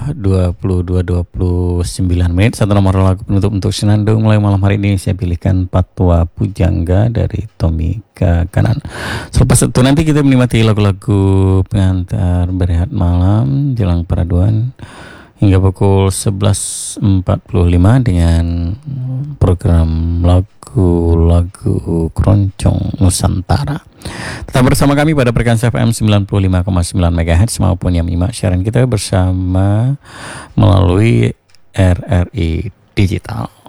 22:29. Satu nomor lagu penutup untuk Senandung mulai malam hari ini saya pilihkan Patwa Pujangga dari Tommy Kanan. Selepas itu nanti kita menikmati lagu-lagu pengantar berehat malam jelang peraduan hingga pukul 11.45 dengan program lagu-lagu keroncong Nusantara. Tetap bersama kami pada frekuensi FM 95,9 MHz maupun yang menyimak siaran kita bersama melalui RRI Digital.